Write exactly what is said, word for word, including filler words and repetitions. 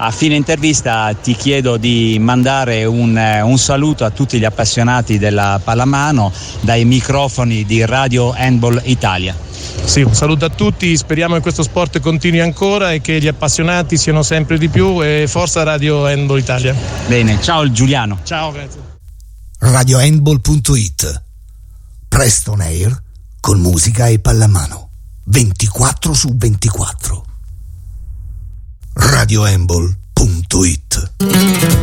a fine intervista ti chiedo di mandare un, un saluto a tutti gli appassionati della pallamano dai microfoni di Radio Handball Italia. Sì, un saluto a tutti, speriamo che questo sport continui ancora e che gli appassionati siano sempre di più, e forza Radio Handball Italia. Bene, ciao Giuliano. Ciao, grazie. radio handball punto it, presto on air con musica e pallamano ventiquattro su ventiquattro. radio handball punto it